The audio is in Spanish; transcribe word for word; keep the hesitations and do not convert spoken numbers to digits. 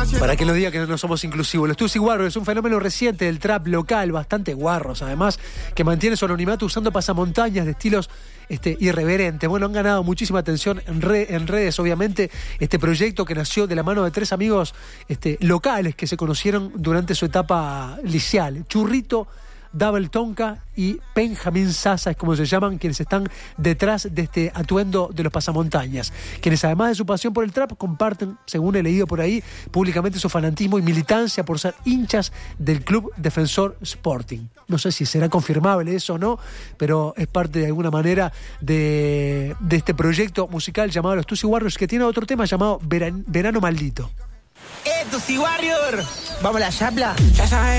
Para que no diga que no somos inclusivos. Los Tusi Warriors es un fenómeno reciente del trap local, bastante guarros, además, que mantiene su anonimato usando pasamontañas de estilos este, irreverentes. Bueno, han ganado muchísima atención en, re, en redes, obviamente, este proyecto que nació de la mano de tres amigos este, locales que se conocieron durante su etapa liceal. Churrito, Double Tonka y Benjamín Sasa es como se llaman, quienes están detrás de este atuendo de los pasamontañas, quienes además de su pasión por el trap comparten, según he leído por ahí, públicamente su fanatismo y militancia por ser hinchas del Club Defensor Sporting. No sé si será confirmable eso o no, pero es parte de alguna manera de, de este proyecto musical llamado Los Tusi Warriors, que tiene otro tema llamado Veran, Verano Maldito. ¡Eh, Tusi Warrior! ¿Vamos a la chapla? Ya sabes.